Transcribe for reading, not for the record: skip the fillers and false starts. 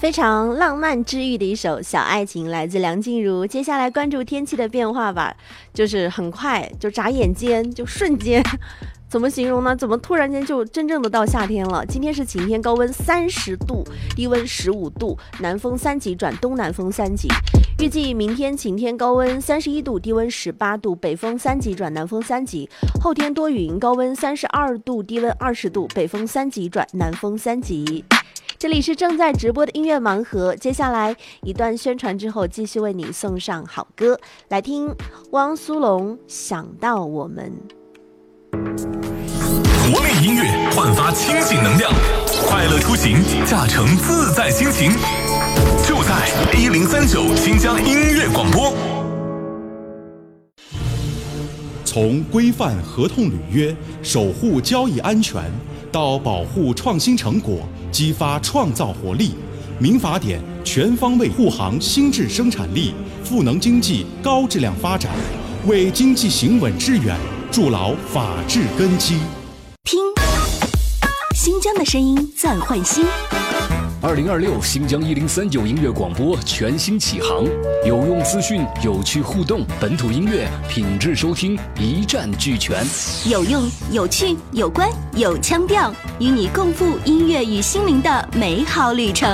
非常浪漫治愈的一首小爱情，来自梁静茹。接下来关注天气的变化吧，就是很快，就眨眼间，就瞬间，怎么形容呢？怎么突然间就真正的到夏天了？今天是晴天，高温30度，低温15度，南风3级转东南风3级。预计明天晴天，高温31度，低温18度，北风3级转南风3级。后天多云，高温32度，低温20度，北风3级转南风3级。这里是正在直播的音乐盲盒，接下来一段宣传之后，继续为你送上好歌，来听汪苏泷《想到我们》。 活力音乐焕发清醒能量，快乐出行驾乘自在心情，就在1039新疆音乐广播。 从规范合同履约、守护交易安全，到保护创新成果，激发创造活力，民法典全方位护航新质生产力，赋能经济高质量发展，为经济行稳致远筑牢法治根基。 听，新疆的声音在换新。 2026新疆1039音乐广播全新启航，有用资讯，有趣互动，本土音乐品质收听一站俱全， 有用、有趣、有关、有腔调，与你共赴音乐与心灵的美好旅程。